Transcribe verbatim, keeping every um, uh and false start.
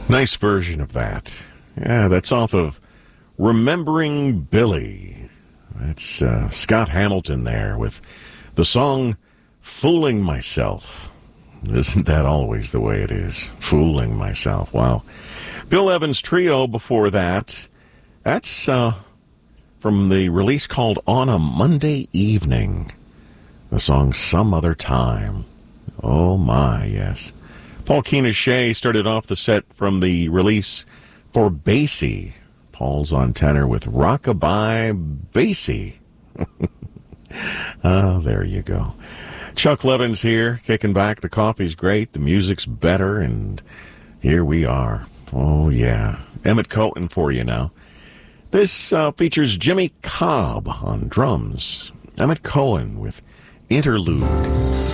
Nice version of that. Yeah, that's off of Remembering Billy. That's uh, Scott Hamilton there with the song Fooling Myself. Isn't that always the way it is? Fooling myself. Wow. Bill Evans Trio before that. That's uh, from the release called On a Monday Evening. The song Some Other Time. Oh my, yes. Paul Keenan-Shea started off the set from the release for Basie. Paul's on tenor with Rockabye Basie. Oh, there you go. Chuck Levins here, kicking back. The coffee's great, the music's better, and here we are. Oh, yeah. Emmett Cohen for you now. This uh, features Jimmy Cobb on drums. Emmett Cohen with Interlude.